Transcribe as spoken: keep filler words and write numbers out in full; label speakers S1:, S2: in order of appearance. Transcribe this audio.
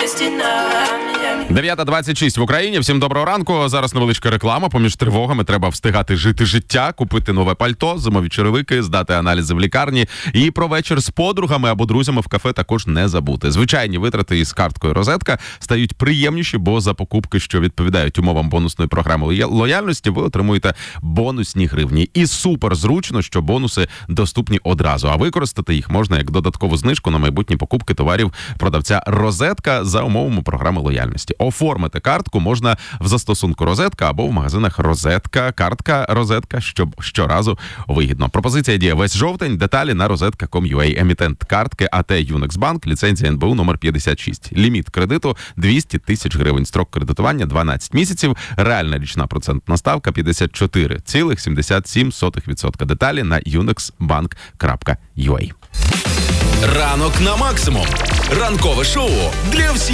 S1: дев'ята двадцять шість в Україні. Всім доброго ранку. Зараз невеличка реклама. Поміж тривогами треба встигати жити життя, купити нове пальто, зимові черевики, здати аналізи в лікарні і про вечір з подругами або друзями в кафе також не забути. Звичайні витрати із карткою «Розетка» стають приємніші, бо за покупки, що відповідають умовам бонусної програми лояльності, ви отримуєте бонусні гривні. І супер зручно, що бонуси доступні одразу, а використати їх можна як додаткову знижку на майбутні покупки товарів продавця «Розетка» за умовами програми лояльності. Оформити картку можна в застосунку «Розетка» або в магазинах «Розетка». Картка «Розетка», щоб щоразу вигідно. Пропозиція діє весь жовтень. Деталі на розетка крапка ком крапка ю а. Емітент картки АТ Юнекс-Банк, ліцензія ен бе у номер п'ятдесят шість. Ліміт кредиту двісті тисяч гривень. Строк кредитування дванадцять місяців. Реальна річна процентна ставка п'ятдесят чотири цілих сімдесят сім сотих відсотка. Деталі на юнексбанк крапка ю а.
S2: Ранок на максимум. Ранкове шоу для всіх.